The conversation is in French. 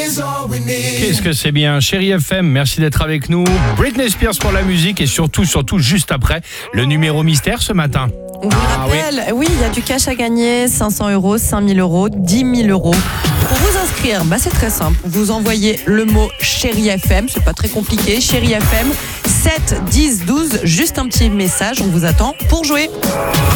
Qu'est-ce que c'est bien, Chérie FM, merci d'être avec nous. Britney Spears pour la musique et surtout, juste après, le numéro mystère ce matin. On vous rappelle, oui, il y a du cash à gagner, 500 €, 5000 €, 10 000 €. Pour vous inscrire, c'est très simple. Vous envoyez le mot Chérie FM, c'est pas très compliqué. Chérie FM, 7 10 12, juste un petit message, on vous attend pour jouer.